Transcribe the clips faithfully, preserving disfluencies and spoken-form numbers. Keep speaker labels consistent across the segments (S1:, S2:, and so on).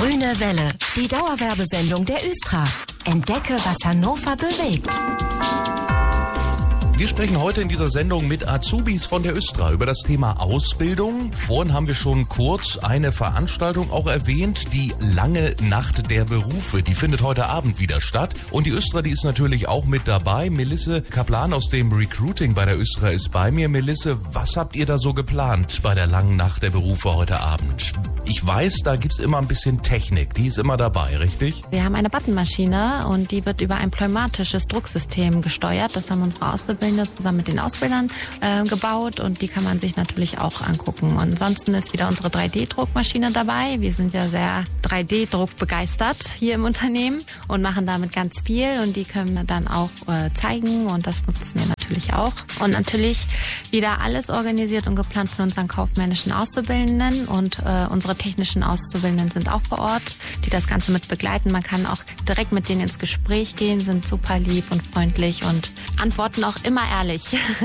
S1: Grüne Welle, die Dauerwerbesendung der Östra. Entdecke, was Hannover bewegt.
S2: Wir sprechen heute in dieser Sendung mit Azubis von der Östra über das Thema Ausbildung. Vorhin haben wir schon kurz eine Veranstaltung auch erwähnt, die lange Nacht der Berufe. Die findet heute Abend wieder statt. Und die Östra, die ist natürlich auch mit dabei. Melisse Kaplan aus dem Recruiting bei der Östra ist bei mir. Melisse, was habt ihr da so geplant bei der langen Nacht der Berufe heute Abend? Ich weiß, da gibt's immer ein bisschen Technik. Die ist immer dabei, richtig?
S3: Wir haben eine Buttonmaschine und die wird über ein pneumatisches Drucksystem gesteuert. Das haben unsere Auszubildende zusammen mit den Ausbildern äh, gebaut und die kann man sich natürlich auch angucken. Und ansonsten ist wieder unsere drei D Druckmaschine dabei. Wir sind ja sehr drei D Druck begeistert hier im Unternehmen und machen damit ganz viel und die können wir dann auch äh, zeigen und das nutzen wir natürlich auch. Und natürlich wieder alles organisiert und geplant von unseren kaufmännischen Auszubildenden und äh, unsere technischen Auszubildenden sind auch vor Ort, die das Ganze mit begleiten. Man kann auch direkt mit denen ins Gespräch gehen, sind super lieb und freundlich und antworten auch immer ehrlich.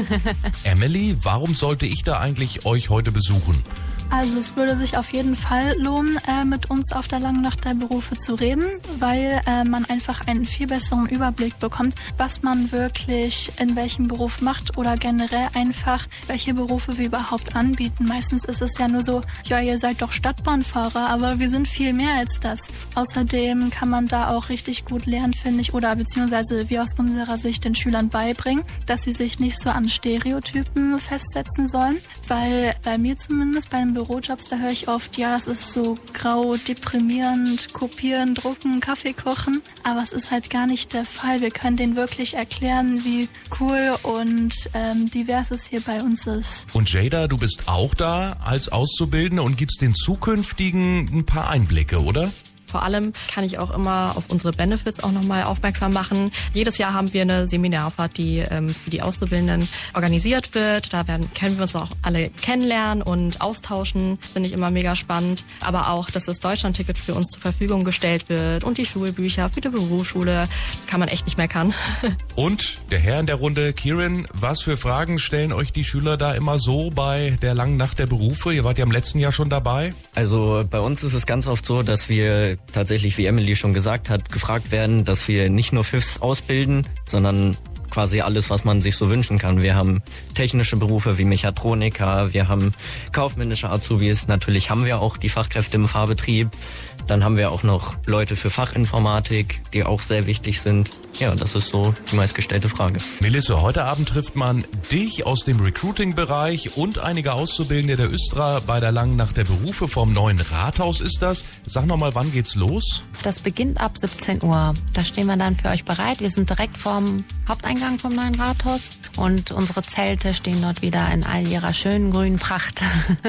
S2: Emily, warum sollte ich da eigentlich euch heute besuchen?
S4: Also es würde sich auf jeden Fall lohnen, äh, mit uns auf der langen Nacht der Berufe zu reden, weil äh, man einfach einen viel besseren Überblick bekommt, was man wirklich in welchem Beruf macht oder generell einfach, welche Berufe wir überhaupt anbieten. Meistens ist es ja nur so, ja, ihr seid doch Stadtbahnfahrer, aber wir sind viel mehr als das. Außerdem kann man da auch richtig gut lernen, finde ich, oder beziehungsweise wir aus unserer Sicht den Schülern beibringen, dass sie sich nicht so an Stereotypen festsetzen sollen, weil bei mir zumindest, bei den Bürojobs, da höre ich oft, ja, das ist so grau, deprimierend, kopieren, drucken, Kaffee kochen. Aber es ist halt gar nicht der Fall. Wir können denen wirklich erklären, wie cool und ähm, divers es hier bei uns ist.
S2: Und Jada, du bist auch da als Auszubildende und gibst den Zukünftigen ein paar Einblicke, oder?
S5: Vor allem kann ich auch immer auf unsere Benefits auch nochmal aufmerksam machen. Jedes Jahr haben wir eine Seminarfahrt, die ähm, für die Auszubildenden organisiert wird. Da werden, können wir uns auch alle kennenlernen und austauschen. Finde ich immer mega spannend. Aber auch, dass das Deutschlandticket für uns zur Verfügung gestellt wird und die Schulbücher für die Berufsschule. Kann man echt nicht meckern.
S2: Und der Herr in der Runde, Kieran, was für Fragen stellen euch die Schüler da immer so bei der langen Nacht der Berufe? Ihr wart ja im letzten Jahr schon dabei.
S6: Also bei uns ist es ganz oft so, dass wir tatsächlich, wie Emily schon gesagt hat, gefragt werden, dass wir nicht nur F I Fs ausbilden, sondern quasi alles, was man sich so wünschen kann. Wir haben technische Berufe wie Mechatroniker, wir haben kaufmännische Azubis, natürlich haben wir auch die Fachkräfte im Fahrbetrieb, dann haben wir auch noch Leute für Fachinformatik, die auch sehr wichtig sind. Ja, das ist so die meistgestellte Frage.
S2: Melisse, heute Abend trifft man dich aus dem Recruiting-Bereich und einige Auszubildende der Östra bei der langen Nacht der Berufe vom neuen Rathaus ist das. Sag nochmal, wann geht's los?
S3: Das beginnt ab siebzehn Uhr. Da stehen wir dann für euch bereit. Wir sind direkt vorm Haupteingang vom neuen Rathaus und unsere Zelte stehen dort wieder in all ihrer schönen grünen Pracht.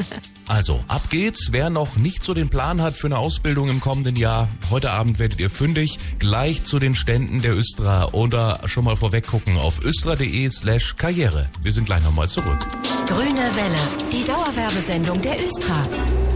S2: Also, ab geht's. Wer noch nicht so den Plan hat für eine Ausbildung im kommenden Jahr, heute Abend werdet ihr fündig, gleich zu den Ständen der Östra oder schon mal vorweg gucken auf östra.de slash Karriere. Wir sind gleich nochmal zurück.
S1: Grüne Welle, die Dauerwerbesendung der Östra.